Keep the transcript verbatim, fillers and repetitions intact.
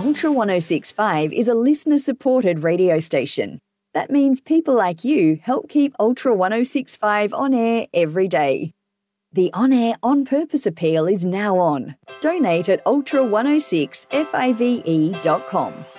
Ultra one oh six point five is a listener-supported radio station. That means people like you help keep Ultra one oh six point five on air every day. The on-air On Purpose appeal is now on. Donate at ultra one oh six five dot com.